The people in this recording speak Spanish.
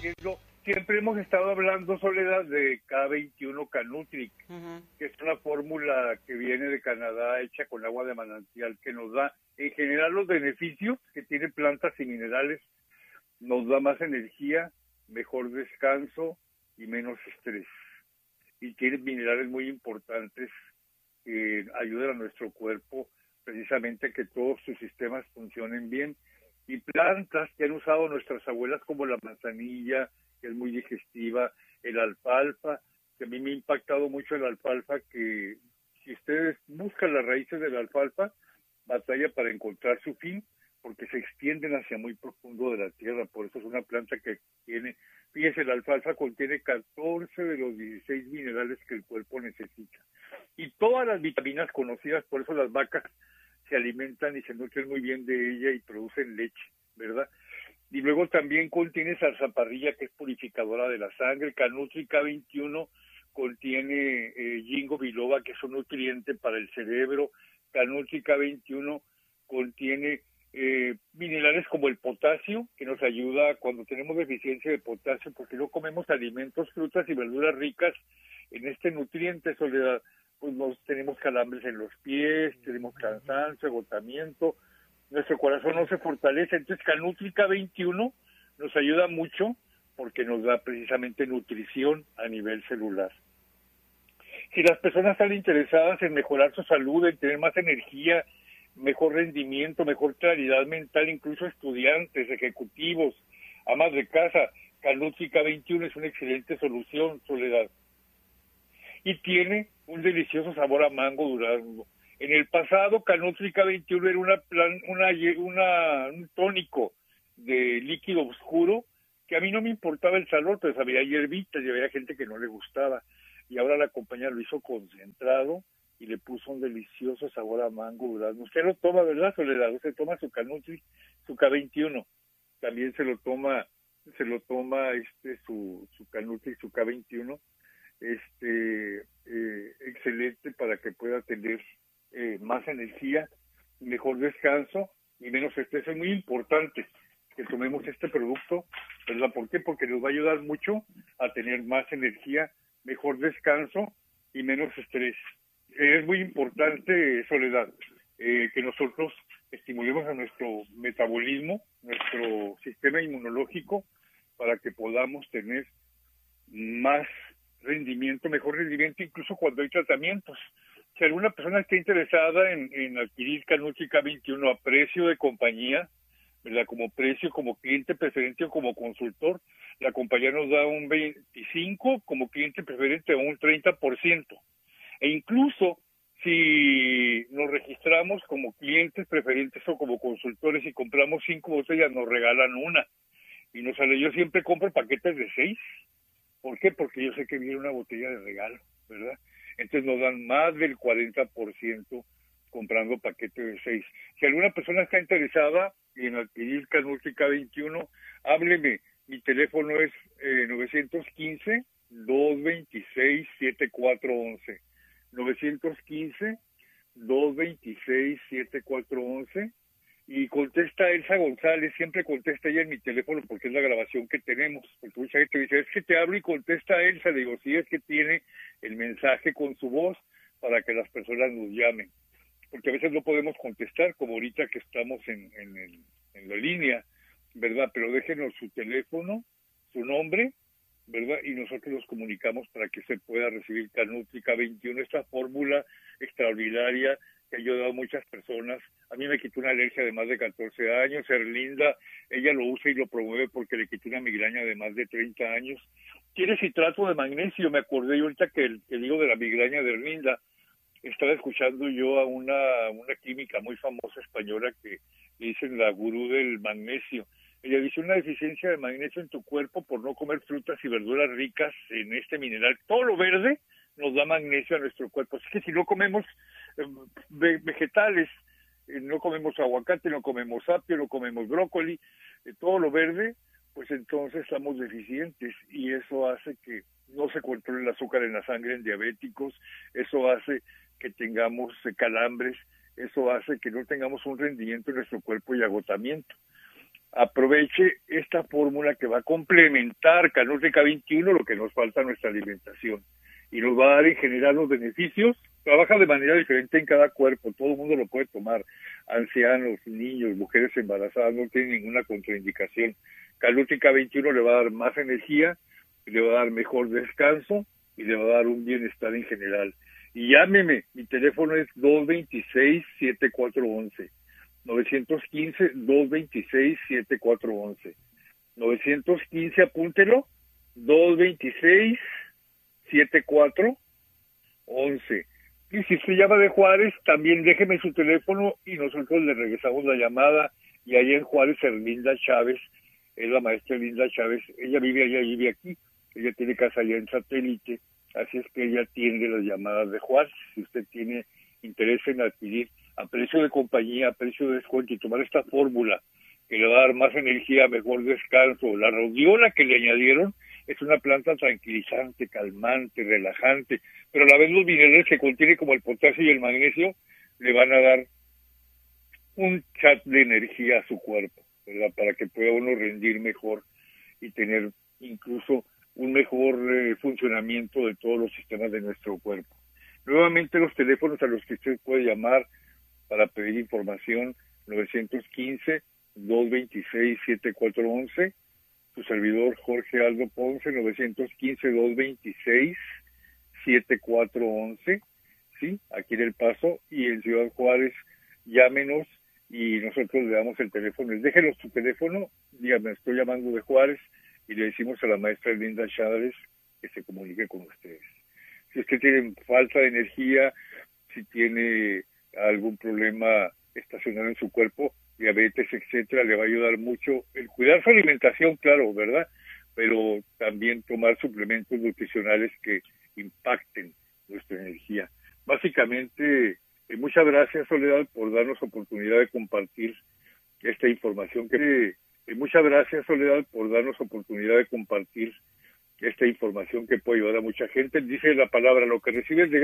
entiendo. Siempre hemos estado hablando, Soledad, de K21 Canutric, que es una fórmula que viene de Canadá, hecha con agua de manantial, que nos da, en general, los beneficios que tiene plantas y minerales. Nos da más energía, mejor descanso y menos estrés. Y tiene minerales muy importantes que ayudan a nuestro cuerpo precisamente a que todos sus sistemas funcionen bien. Y plantas que han usado nuestras abuelas como la manzanilla, que es muy digestiva, el alfalfa, que a mí me ha impactado mucho el alfalfa, que si ustedes buscan las raíces del alfalfa, batalla para encontrar su fin, porque se extienden hacia muy profundo de la tierra. Por eso es una planta que tiene, fíjese, la alfalfa contiene 14 de los 16 minerales que el cuerpo necesita. Y todas las vitaminas conocidas, por eso las vacas se alimentan y se nutren muy bien de ella y producen leche, ¿verdad? Y luego también contiene zarzaparrilla, que es purificadora de la sangre. Canutri K21 contiene ginkgo biloba, que es un nutriente para el cerebro. Canutri K21 contiene minerales como el potasio, que nos ayuda cuando tenemos deficiencia de potasio, porque no comemos alimentos, frutas y verduras ricas en este nutriente, Soledad. Pues tenemos calambres en los pies, tenemos cansancio, agotamiento, nuestro corazón no se fortalece. Entonces Canutri K21 nos ayuda mucho porque nos da precisamente nutrición a nivel celular. Si las personas están interesadas en mejorar su salud, en tener más energía, mejor rendimiento, mejor claridad mental, incluso estudiantes, ejecutivos, amas de casa, Canutri K21 es una excelente solución, Soledad. Y tiene un delicioso sabor a mango durazno. En el pasado, Canutri K21 era un tónico de líquido oscuro, que a mí no me importaba el sabor, pues había hierbitas y había gente que no le gustaba. Y ahora la compañía lo hizo concentrado y le puso un delicioso sabor a mango durazno. Usted lo toma, ¿verdad, Soledad? Usted toma su Canutri, su K21. También se lo toma su Canutri, su K21. Excelente para que pueda tener más energía, mejor descanso y menos estrés. Es muy importante que tomemos este producto, ¿verdad? ¿Por qué? Porque nos va a ayudar mucho a tener más energía, mejor descanso y menos estrés. Es muy importante, Soledad, que nosotros estimulemos a nuestro metabolismo, nuestro sistema inmunológico, para que podamos tener más rendimiento, mejor rendimiento, incluso cuando hay tratamientos. Si alguna persona está interesada en adquirir Canutri K21 a precio de compañía, ¿verdad? Como precio, como cliente preferente o como consultor, la compañía nos da un 25%, como cliente preferente un 30%. E incluso si nos registramos como clientes preferentes o como consultores y compramos 5 botellas, nos regalan una. Y nos sale, yo siempre compro paquetes de 6. ¿Por qué? Porque yo sé que viene una botella de regalo, ¿verdad? Entonces nos dan más del 40% comprando paquete de 6. Si alguna persona está interesada en adquirir Canutri K21, hábleme. Mi teléfono es 915-226-7411. 915-226-7411. Y contesta Elsa González, siempre contesta ella en mi teléfono porque es la grabación que tenemos. Porque mucha gente dice, es que te hablo y contesta Elsa. Le digo, sí, es que tiene el mensaje con su voz para que las personas nos llamen. Porque a veces no podemos contestar, como ahorita que estamos en la línea, ¿verdad? Pero déjenos su teléfono, su nombre, ¿verdad? Y nosotros los comunicamos para que se pueda recibir Canutri K21, esta fórmula extraordinaria que ha ayudado a muchas personas. A mí me quitó una alergia de más de 14 años. Erlinda, ella lo usa y lo promueve porque le quitó una migraña de más de 30 años. Tiene citrato de magnesio, me acordé yo ahorita que digo de la migraña de Erlinda. Estaba escuchando yo a una química muy famosa española que le dicen la gurú del magnesio. Ella dice, una deficiencia de magnesio en tu cuerpo por no comer frutas y verduras ricas en este mineral. Todo lo verde nos da magnesio a nuestro cuerpo. Así que si no comemos vegetales, no comemos aguacate, no comemos apio, no comemos brócoli, todo lo verde, pues entonces estamos deficientes y eso hace que no se controle el azúcar en la sangre en diabéticos, eso hace que tengamos calambres, eso hace que no tengamos un rendimiento en nuestro cuerpo y agotamiento. aproveche esta fórmula que va a complementar Canótica 21, lo que nos falta en nuestra alimentación, y nos va a dar en general los beneficios. Trabaja de manera diferente en cada cuerpo, todo el mundo lo puede tomar, ancianos, niños, mujeres embarazadas, no tiene ninguna contraindicación. Canótica 21 le va a dar más energía, le va a dar mejor descanso y le va a dar un bienestar en general. Y llámeme, mi teléfono es 226-7411. 915-226-7411. 915, apúntelo, 226-7411. Y si se llama de Juárez, también déjeme su teléfono y nosotros le regresamos la llamada. Y allá en Juárez, Erlinda Chávez, es la maestra Erlinda Chávez, ella vive allá, vive aquí, ella tiene casa allá en Satélite, así es que ella atiende las llamadas de Juárez. Si usted tiene interés en adquirir a precio de compañía, a precio de descuento y tomar esta fórmula que le va a dar más energía, mejor descanso, la rodiola que le añadieron es una planta tranquilizante, calmante, relajante, pero a la vez los minerales que contiene como el potasio y el magnesio le van a dar un chat de energía a su cuerpo, ¿verdad? Para que pueda uno rendir mejor y tener incluso un mejor funcionamiento de todos los sistemas de nuestro cuerpo. Nuevamente los teléfonos a los que usted puede llamar para pedir información, 915-226-7411, su servidor Jorge Aldo Ponce, 915-226-7411, ¿sí? Aquí en El Paso y en Ciudad Juárez, llámenos y nosotros le damos el teléfono. Déjenos su teléfono, dígame, estoy llamando de Juárez, y le decimos a la maestra Erlinda Chávez que se comunique con ustedes. Si usted tiene falta de energía, si tiene algún problema estacional en su cuerpo, diabetes, etcétera, le va a ayudar mucho el cuidar su alimentación, claro, ¿verdad? Pero también tomar suplementos nutricionales que impacten nuestra energía. Básicamente, muchas gracias, Soledad, por darnos oportunidad de compartir esta información. Muchas gracias, Soledad, por darnos oportunidad de compartir esta información que puede ayudar a mucha gente. Dice la palabra, lo que recibes de